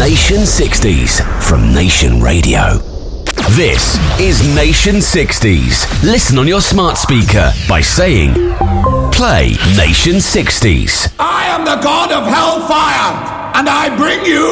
Nation 60s from Nation Radio. This is Nation 60s. Listen on your smart speaker by saying, play Nation 60s. I am the god of hellfire, and I bring you